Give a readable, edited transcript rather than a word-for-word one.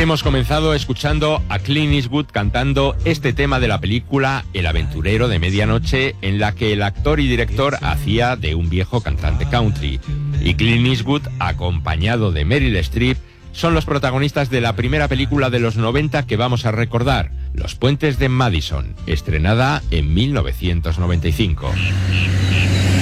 Hemos comenzado escuchando a Clint Eastwood cantando este tema de la película El aventurero de medianoche, en la que el actor y director hacía de un viejo cantante country. Y Clint Eastwood, acompañado de Meryl Streep, son los protagonistas de la primera película de los 90 que vamos a recordar, Los puentes de Madison, estrenada en 1995.